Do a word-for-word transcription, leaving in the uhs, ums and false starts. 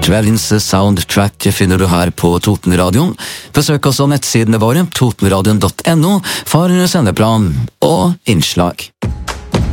Drevins soundtrack finner du her på Totenradioen. Besøk også nettsidene våre, totenradion punktum no, for sendeplan og innslag.